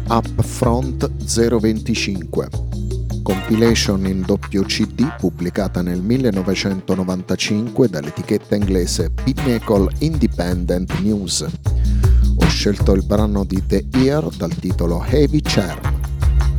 Upfront 025, compilation in doppio CD pubblicata nel 1995 dall'etichetta inglese Pinnacle Independent News. Ho scelto il brano di The Ear dal titolo Heavy Chair.